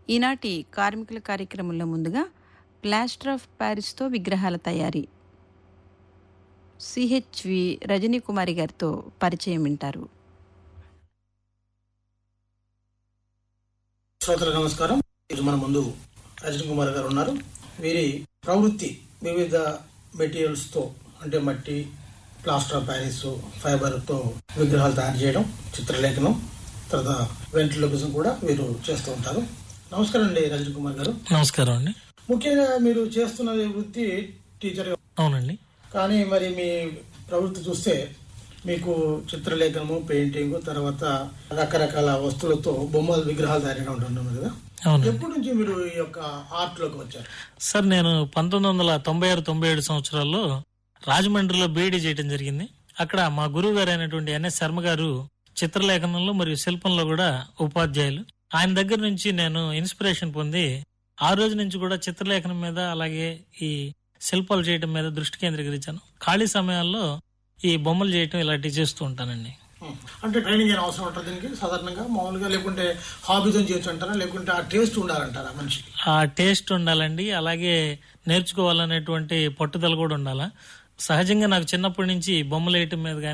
ఈనాటి కార్మికుల కార్యక్రమంలో ముందుగా ప్లాస్టర్ ఆఫ్ ప్యారిస్తో విగ్రహాల తయారీ సిహెచ్వి రజనీ కుమారి గారితో పరిచయం వింటారు. శ్రోతలకు నమస్కారం. మన ముందు రజనీ కుమార్ గారు ఉన్నారు. వీరి ప్రవృత్తి వివిధ మెటీరియల్స్ తో అంటే మట్టి, ప్లాస్టర్ ఆఫ్ ప్యారిస్, ఫైబర్ తో విగ్రహాలు తయారు చేయడం, చిత్రలేఖనం, తర్వాత వెంట్రులోకిజం కూడా వీరు చేస్తూ ఉంటారు. నమస్కారం అండి రజనీ కుమార్ గారు. నమస్కారం అండి. ముఖ్యంగా మీరు చేస్తున్న వృత్తి టీచర్. అవునండి. కానీ మరి మీ ప్రవృత్తి చూస్తే మీకు చిత్రలేఖనము, పెయింటింగ్, తర్వాత రకరకాల వస్తువులతో బొమ్మల విగ్రహాలు తయారుగా ఉంటున్నారు కదా. ఎప్పటి నుంచి మీరు ఈ యొక్క ఆర్ట్ లోకి వచ్చారు? సార్, నేను 1996-97 సంవత్సరాల్లో రాజమండ్రిలో బీఈడీ చేయడం జరిగింది. అక్కడ మా గురువు గారు అయినటువంటి ఎన్ఎస్ శర్మ గారు చిత్రలేఖనంలో మరియు శిల్పంలో కూడా ఉపాధ్యాయులు. ఆయన దగ్గర నుంచి నేను ఇన్స్పిరేషన్ పొంది ఆ రోజు నుంచి కూడా చిత్రలేఖనం మీద అలాగే ఈ శిల్పాలు చేయడం మీద దృష్టి కేంద్రీకరించాను. ఖాళీ సమయాల్లో ఈ బొమ్మలు చేయటం ఇలాంటివి చేస్తూ ఉంటానండి. అంటే ట్రైనింగ్ ఏమైనా అవసరం ఉంటుంది దీనికి సాధారణంగా మామూలుగా, లేకుంటే హాబీతో చేయొచ్చు అంటారా, లేకుంటే ఆ టేస్ట్ ఉండాలంటారా మనిషికి? ఆ టేస్ట్ ఉండాలండి, అలాగే నేర్చుకోవాలనేటువంటి పట్టుదల కూడా ఉండాలా. సహజంగా నాకు చిన్నప్పటి నుంచి బొమ్మలు వేయటం మీద